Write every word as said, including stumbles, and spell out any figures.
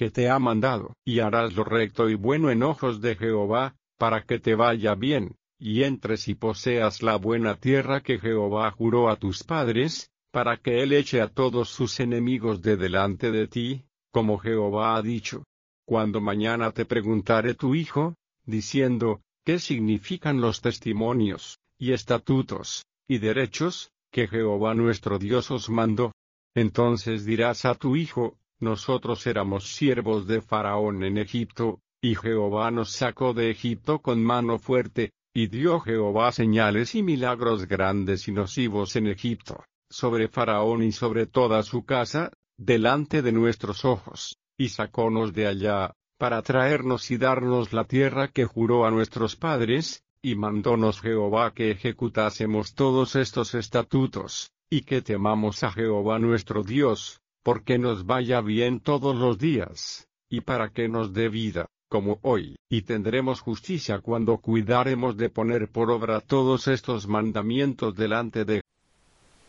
que te ha mandado, y harás lo recto y bueno en ojos de Jehová, para que te vaya bien, y entres y poseas la buena tierra que Jehová juró a tus padres, para que él eche a todos sus enemigos de delante de ti, como Jehová ha dicho. Cuando mañana te preguntare tu hijo, diciendo, ¿qué significan los testimonios, y estatutos, y derechos, que Jehová nuestro Dios os mandó? Entonces dirás a tu hijo, nosotros éramos siervos de Faraón en Egipto, y Jehová nos sacó de Egipto con mano fuerte, y dio Jehová señales y milagros grandes y nocivos en Egipto, sobre Faraón y sobre toda su casa, delante de nuestros ojos, y sacónos de allá, para traernos y darnos la tierra que juró a nuestros padres, y mandónos Jehová que ejecutásemos todos estos estatutos, y que temamos a Jehová nuestro Dios, porque nos vaya bien todos los días, y para que nos dé vida, como hoy, y tendremos justicia cuando cuidaremos de poner por obra todos estos mandamientos delante de